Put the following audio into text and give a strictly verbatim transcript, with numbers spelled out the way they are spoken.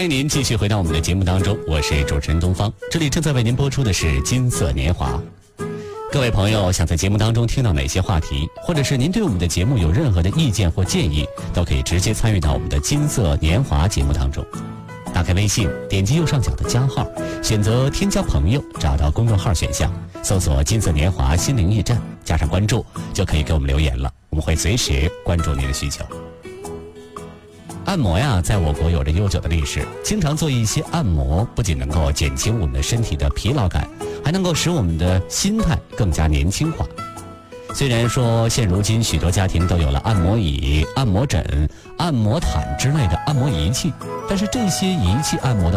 欢迎您继续回到我们的节目当中，我是主持人东方，这里正在为您播出的是金色年华。各位朋友想在节目当中听到哪些话题，或者是您对我们的节目有任何的意见或建议，都可以直接参与到我们的金色年华节目当中。打开微信，点击右上角的加号，选择添加朋友，找到公众号选项，搜索金色年华心灵驿站，加上关注，就可以给我们留言了，我们会随时关注您的需求。按摩呀，在我国有着悠久的历史，经常做一些按摩，不仅能够减轻我们的身体的疲劳感，还能够使我们的心态更加年轻化。虽然说现如今许多家庭都有了按摩椅、按摩枕、按摩毯之类的按摩仪器，但是这些仪器按摩的